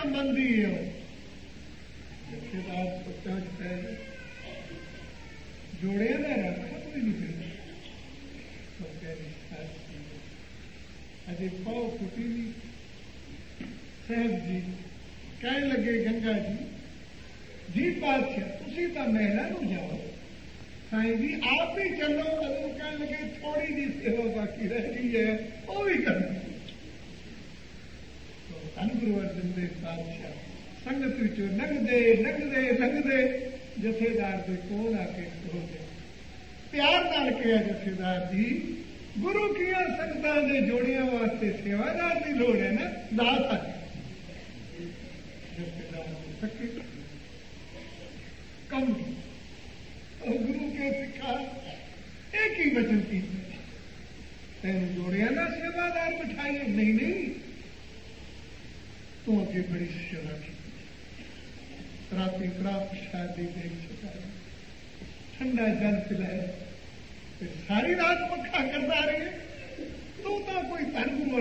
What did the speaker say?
संबंधी हो जथेदार सोचा है जोड़े ना रखा कोई नहीं तो कह अजे पाओ फुटी साहब जी कह लगे गंगा जी बादशाह तुसी तो महला नूं जाओ साईं जी आप ही चलो अदों कह लगे थोड़ी जी सेवा बाकी रह गई है वो भी कर तो धन गुरु अर्जन देव बादशाह संगत विचों लंघदे जथेदार के कोल आके खड़ो गए प्यार नाल कहा जथेदार जी गुरु किया संगतां दे जोड़ियां वास्ते सेवादार की लोड़ है ना दास जथेदार सके कम और गुरु के सिखा एक ही वचन की तेन जोड़िया ना सेवादार बिठाए नहीं तू अगे बड़ी सेवा की राती प्राप्त शादी देख सकाया ठंडा जल पिलाया सारी रात पक्का करता रहे तू तो कोई धन गुरु